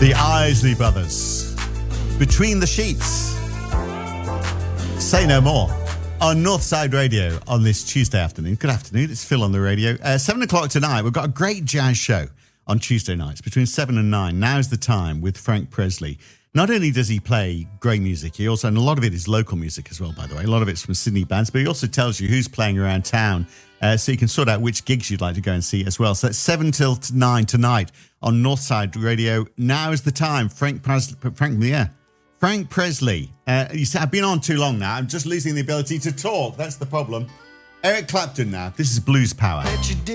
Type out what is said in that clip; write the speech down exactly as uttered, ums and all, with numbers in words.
The Isley Brothers. Between the Sheets. Say no more. On Northside Radio on this Tuesday afternoon. Good afternoon, it's Phil on the radio. Uh, seven o'clock tonight, we've got a great jazz show on Tuesday nights between seven and nine. Now's the time with Frank Presley. Not only does he play great music, he also, and a lot of it is local music as well, by the way. A lot of it's from Sydney bands, but he also tells you who's playing around town, uh, so you can sort out which gigs you'd like to go and see as well. So that's seven till nine tonight on Northside Radio. Now is the time. Frank Presley, Frank, yeah, Frank Presley. Uh, you say, I've been on too long now. I'm just losing the ability to talk. That's the problem. Eric Clapton now. This is Blues Power.